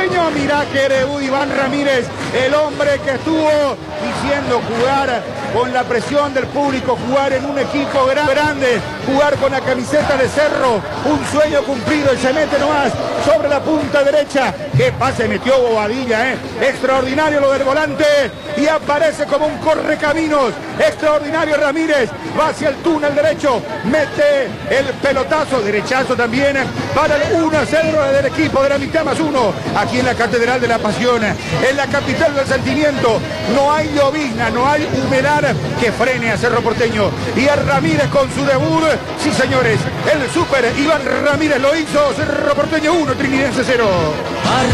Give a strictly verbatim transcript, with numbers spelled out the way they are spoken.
Porteño. Mirá que debut Iván Ramírez, el hombre que estuvo diciendo jugar con la presión del público, jugar en un equipo grande, jugar con la camiseta de Cerro, un sueño cumplido, y se mete nomás sobre la punta derecha. Qué pase metió Bobadilla, ¿eh? Extraordinario lo del volante, y aparece como un correcaminos. Extraordinario Ramírez, va hacia el túnel derecho, mete el pelotazo, derechazo también, para el uno a cero del equipo de la mitad más uno, aquí en la Catedral de la Pasión, en la capital del sentimiento. No hay llovizna, no hay humedad que frene a Cerro Porteño. Y a Ramírez con su debut, sí señores, el súper Iván Ramírez lo hizo. Cerro Porteño uno, Trinidense cero.